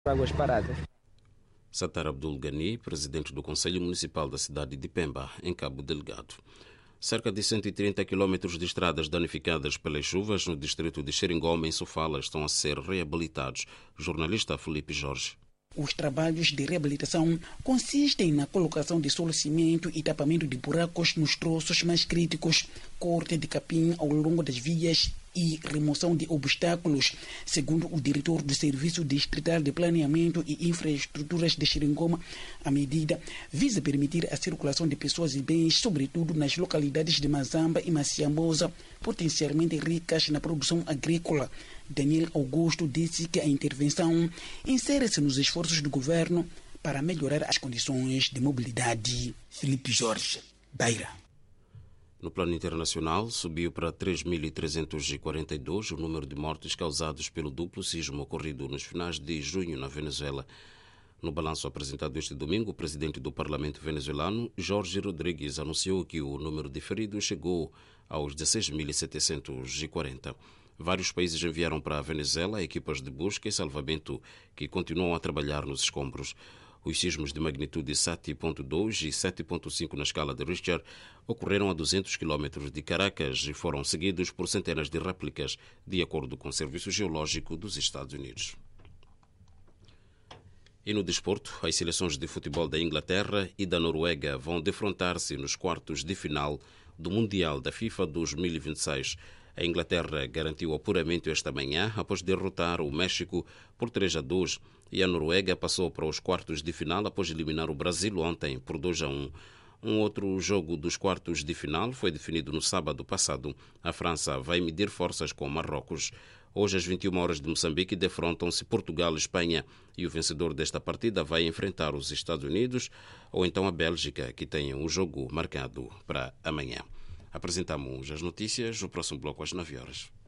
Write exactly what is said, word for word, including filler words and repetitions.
Águas paradas. Sattar Abdul Ghani, presidente do Conselho Municipal da cidade de Pemba, em Cabo Delgado. Cerca de cento e trinta quilómetros de estradas danificadas pelas chuvas no distrito de Xeringoma, em Sofala, estão a ser reabilitados. Jornalista Felipe Jorge. Os trabalhos de reabilitação consistem na colocação de solo cimento e tapamento de buracos nos troços mais críticos, corte de capim ao longo das vias e remoção de obstáculos. Segundo o diretor do Serviço Distrital de Planeamento e Infraestruturas de Xeringoma, a medida visa permitir a circulação de pessoas e bens, sobretudo nas localidades de Mazamba e Maciambosa, potencialmente ricas na produção agrícola. Daniel Augusto disse que a intervenção insere-se nos esforços do governo para melhorar as condições de mobilidade. Felipe Jorge, Beira. No plano internacional, subiu para três mil trezentos e quarenta e dois o número de mortes causados pelo duplo sismo ocorrido nos finais de junho na Venezuela. No balanço apresentado este domingo, o presidente do parlamento venezuelano, Jorge Rodrigues, anunciou que o número de feridos chegou aos dezesseis mil setecentos e quarenta. Vários países enviaram para a Venezuela equipas de busca e salvamento que continuam a trabalhar nos escombros. Os sismos de magnitude sete ponto dois e sete ponto cinco na escala de Richter ocorreram a duzentos quilómetros de Caracas e foram seguidos por centenas de réplicas, de acordo com o Serviço Geológico dos Estados Unidos. E no desporto, as seleções de futebol da Inglaterra e da Noruega vão defrontar-se nos quartos de final do Mundial da FIFA dois mil e vinte e seis. A Inglaterra garantiu o apuramento esta manhã após derrotar o México por três a dois e a Noruega passou para os quartos de final após eliminar o Brasil ontem por dois a um. Um outro jogo dos quartos de final foi definido no sábado passado. A França vai medir forças com Marrocos. Hoje, às vinte e uma horas de Moçambique, defrontam-se Portugal e Espanha e o vencedor desta partida vai enfrentar os Estados Unidos ou então a Bélgica, que tem um jogo marcado para amanhã. Apresentamos as notícias, o próximo bloco às nove horas.